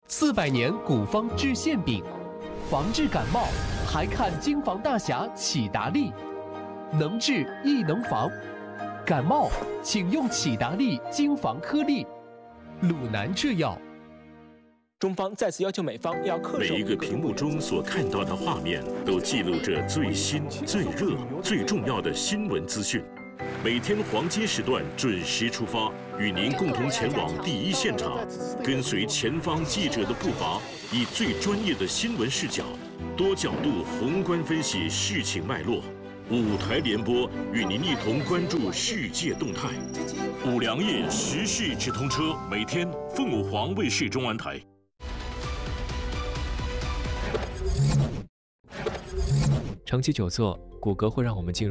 400年古方治馅饼，防治感冒还看京防大侠启达利，能治亦能防。感冒请用启达利京防颗粒，鲁南制药。 中方再次要求美方要恪守。 每一个屏幕中所看到的画面，都记录着最新、最热、最重要的新闻资讯。每天黄金时段准时出发，与您共同前往第一现场，跟随前方记者的步伐，以最专业的新闻视角，多角度宏观分析事情脉络。5台联播，与您一同关注世界动态。5粮液时事直通车，每天凤凰卫视中安台。 长期久坐，骨骼会让我们进入